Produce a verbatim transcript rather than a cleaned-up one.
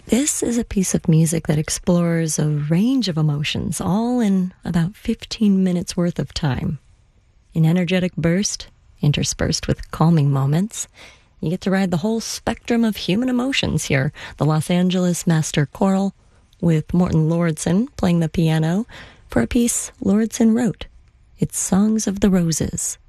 This is a piece of music that explores a range of emotions, all in about fifteen minutes worth of time. An energetic burst, interspersed with calming moments. You get to ride the whole spectrum of human emotions here. The Los Angeles Master Choral, with Morten Lauridsen playing the piano, for a piece Lauridsen wrote. It's Songs of the Roses.